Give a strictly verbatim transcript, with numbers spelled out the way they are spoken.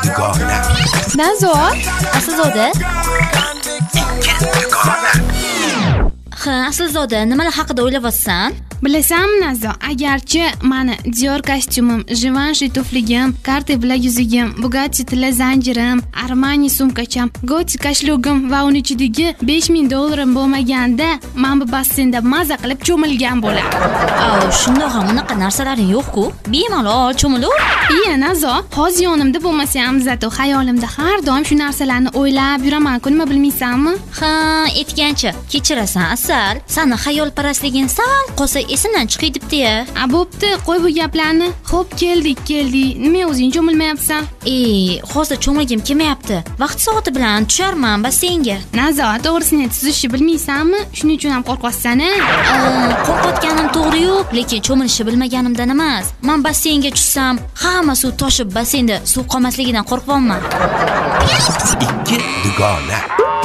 dugona. Nazo, Aslzoda? Ikki dugona. Ha, Aslzoda, nimalar haqida o'ylayapsan? bilasanmi Nazo, agarchi mani Dior kostyumim, Givenchy tufligim, Cartier bilaguzugim, Bugatti tilla zanjirim, Armani sumkacham, Gucci kashlugim va uning ichidagi besh ming dollarim bo'lmaganda, men bu basseynda maza qilib cho'milgan bo'lardim. Aw, shundoq ham unaqa narsalaring yo'q-ku. Bemalol cho'milur. Iya Nazo, hozir yonimda bo'lmasa ham zato xayolimda har doim shu narsalarni o'ylab yuraman-ku, nima bilmaysanmi? Ha, aytgancha, kechirasan Asal. Sani xayolparastliging sal qolsa esimdan chiqay debdi-ya. A bo'pti, qo'y bu gaplarni. Xo'p, keldik, keldik. Nima o'zing cho'milmayapsan? Ey, hozir cho'milgim kelmayapti. Vaqt soati bilan tusharman basseynga. Nazo, to'g'risini suzishni bilmaysanmi? Shuning uchun ham qo'rqyapsan-a? Qo'rqotganim to'g'ri-yu, lekin cho'milishni bilmaganimdan emas. Men basseynga tushsam, hamma suv toshib basseynda suv qolmasligidan qo'rqyapman. Ikki dugona.